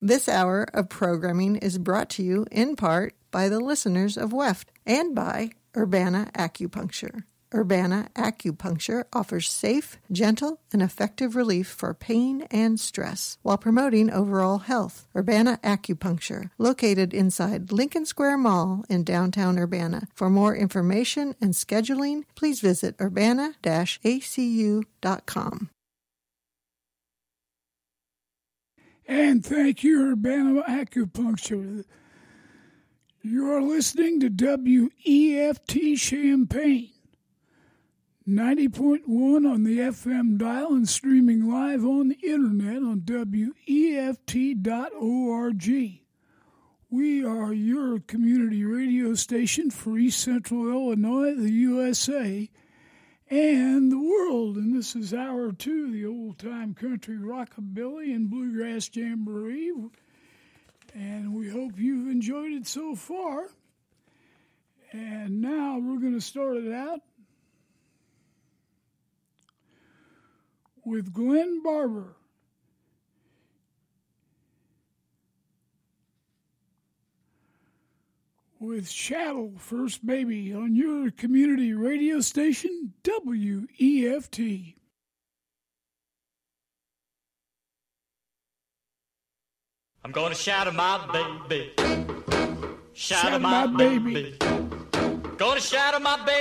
This hour of programming is brought to you in part by the listeners of WEFT and by Urbana Acupuncture. Urbana Acupuncture offers safe, gentle, and effective relief for pain and stress while promoting overall health. Urbana Acupuncture, located inside Lincoln Square Mall in downtown Urbana. For more information and scheduling, please visit urbana-acu.com. And thank you, Urbana Acupuncture. You're listening to WEFT Champaign, 90.1 on the FM dial and streaming live on the internet on WEFT.org. We are your community radio station for East Central Illinois, the USA, and the world. And this is Hour 2, the old-time country rockabilly and bluegrass jamboree. And we hope you've enjoyed it so far. And now we're going to start it out with Glenn Barber. With Chattel First Baby on your community radio station, WEFT. I'm gonna shadow my baby. Shadow my baby. Gonna shadow my baby.